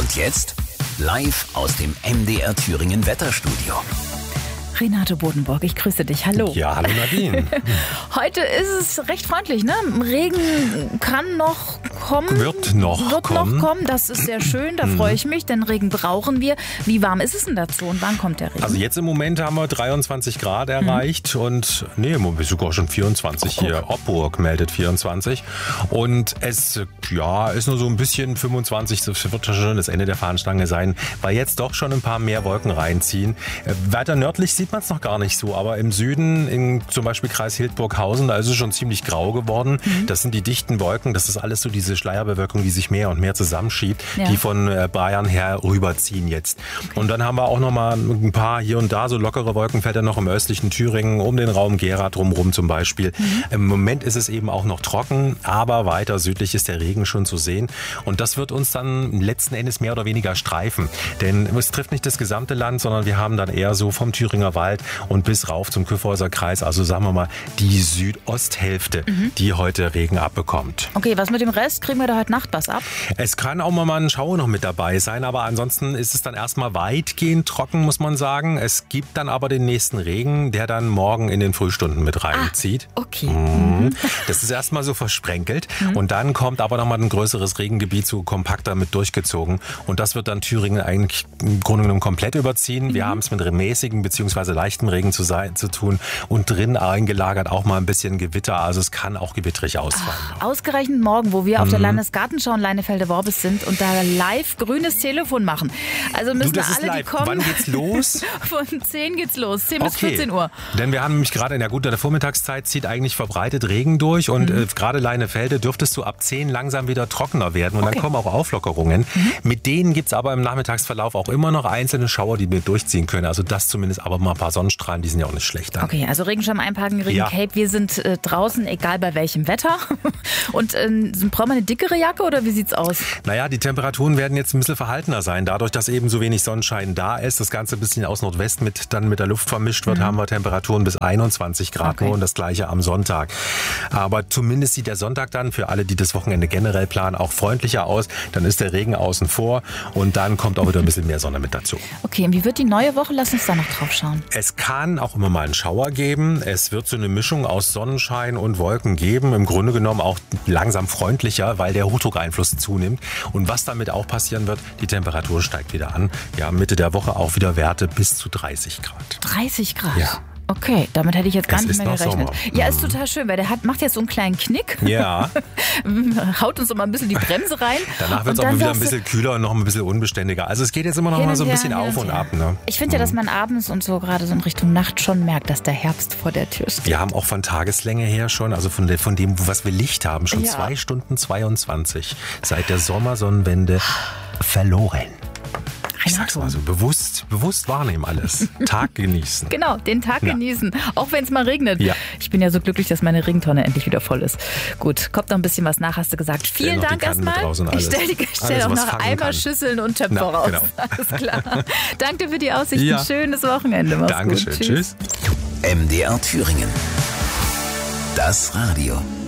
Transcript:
Und jetzt live aus dem MDR Thüringen Wetterstudio. Renate Bodenburg, ich grüße dich. Hallo. Ja, hallo Nadine. Heute ist es recht freundlich, ne? Regen kann noch kommen. Wird noch kommen. Das ist sehr schön, da freue ich mich, denn Regen brauchen wir. Wie warm ist es denn dazu und wann kommt der Regen? Also jetzt im Moment haben wir 23 Grad erreicht und sogar schon 24 hier. Opburg meldet 24 und es ist nur so ein bisschen 25, das wird schon das Ende der Fahnenstange sein, weil jetzt doch schon ein paar mehr Wolken reinziehen. Weiter nördlich sieht man es noch gar nicht so, aber im Süden, in zum Beispiel Kreis Hildburghausen, da ist es schon ziemlich grau geworden. Das sind die dichten Wolken, das ist alles so diese Schleierbewölkung, die sich mehr und mehr zusammenschiebt, die von Bayern her rüberziehen jetzt. Und dann haben wir auch noch mal ein paar hier und da so lockere Wolkenfelder noch im östlichen Thüringen, um den Raum Gera drumherum zum Beispiel. Im Moment ist es eben auch noch trocken, aber weiter südlich ist der Regen schon zu sehen. Und das wird uns dann letzten Endes mehr oder weniger streifen. Denn es trifft nicht das gesamte Land, sondern wir haben dann eher so vom Thüringer Wald und bis rauf zum Kyffhäuser Kreis, also sagen wir mal die Südosthälfte, die heute Regen abbekommt. Okay, was mit dem Rest? Kriegen wir da heute Nacht was ab? Es kann auch mal ein Schauer noch mit dabei sein, aber ansonsten ist es dann erstmal weitgehend trocken, muss man sagen. Es gibt dann aber den nächsten Regen, der dann morgen in den Frühstunden mit reinzieht. Okay. Das ist erstmal so versprenkelt und dann kommt aber nochmal ein größeres Regengebiet so kompakter mit durchgezogen und das wird dann Thüringen eigentlich im Grunde genommen komplett überziehen. Wir haben es mit mäßigen bzw. leichtem Regen zu tun und drin eingelagert auch mal ein bisschen Gewitter, also es kann auch gewittrig ausfallen. Ausgerechnet morgen, wo wir auf der Landesgartenschau in Leinefelde-Worbis sind und da live grünes Telefon machen. Also müssen alle, die kommen... Wann geht's los? Von 10 geht's los, 10 bis 14 Uhr. Denn wir haben nämlich gerade in der Vormittagszeit zieht eigentlich verbreitet Regen durch und gerade Leinefelde dürftest du ab 10 langsam wieder trockener werden und dann kommen auch Auflockerungen. Mit denen gibt's aber im Nachmittagsverlauf auch immer noch einzelne Schauer, die wir durchziehen können. Also das zumindest, aber mal ein paar Sonnenstrahlen, die sind ja auch nicht schlecht. Dann. Okay, also Regenschirm einpacken, Regencape. Wir sind draußen, egal bei welchem Wetter. Und brauchen wir eine dickere Jacke oder wie sieht's aus? Naja, die Temperaturen werden jetzt ein bisschen verhaltener sein. Dadurch, dass eben so wenig Sonnenschein da ist, das Ganze ein bisschen aus Nordwest mit der Luft vermischt wird, haben wir Temperaturen bis 21 Grad nur und das gleiche am Sonntag. Aber zumindest sieht der Sonntag dann für alle, die das Wochenende generell planen, auch freundlicher aus. Dann ist der Regen außen vor und dann kommt auch wieder ein bisschen mehr Sonne mit dazu. Okay, und wie wird die neue Woche? Lass uns da noch drauf schauen. Es kann auch immer mal einen Schauer geben. Es wird so eine Mischung aus Sonnenschein und Wolken geben. Im Grunde genommen auch langsam freundlicher, weil der Hochdruckeinfluss zunimmt. Und was damit auch passieren wird, die Temperatur steigt wieder an. Ja, Mitte der Woche auch wieder Werte bis zu 30 Grad. 30 Grad? Ja. Okay, damit hätte ich jetzt gar nicht mehr gerechnet. Sommer. Ja, ist total schön, weil der macht jetzt so einen kleinen Knick. Ja. Haut uns so mal ein bisschen die Bremse rein. Danach wird es auch mal wieder ein bisschen kühler und noch ein bisschen unbeständiger. Also es geht jetzt immer noch mal so ein bisschen auf und ab. Ne? Ich finde ja, dass man abends und so gerade so in Richtung Nacht schon merkt, dass der Herbst vor der Tür steht. Wir haben auch von Tageslänge her schon, also von dem, was wir Licht haben, schon 2 Stunden 22 seit der Sommersonnenwende verloren. Ich sag's mal so, bewusst wahrnehmen alles. Tag genießen. Genau, den Tag genießen, auch wenn es mal regnet. Ja. Ich bin ja so glücklich, dass meine Regentonne endlich wieder voll ist. Gut, kommt noch ein bisschen was nach, hast du gesagt. Vielen Dank erstmal. Ich stell auch noch Eimer, Schüsseln und Töpfe raus. Genau. Alles klar. Danke für die Aussicht. Ein schönes Wochenende. Mach's Dankeschön. Gut. Tschüss. MDR Thüringen. Das Radio.